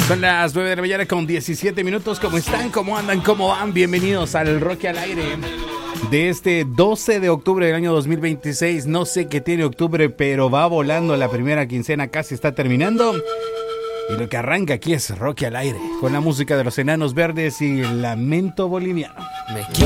Son las 9 de la mañana con 17 minutos. ¿Cómo están? ¿Cómo andan? ¿Cómo van? Bienvenidos al Rocky al Aire de este 12 de octubre del año 2026. No sé qué tiene octubre, pero va volando. La primera quincena casi está terminando. Y lo que arranca aquí es Rocky al Aire, con la música de los Enanos Verdes y el Lamento Boliviano.